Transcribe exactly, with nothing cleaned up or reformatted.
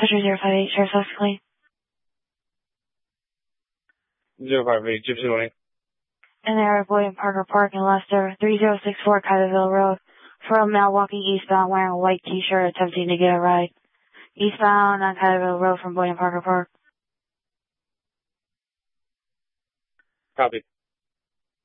Century zero five eight, Sheriff's Office Clay. zero five eight, Gypsy Lane. In the area of William Parker Park in Leicester, three zero six four Kylerville Road. For a male walking eastbound wearing a white t-shirt attempting to get a ride. Eastbound on Kylerville Road from William Parker Park. Copy.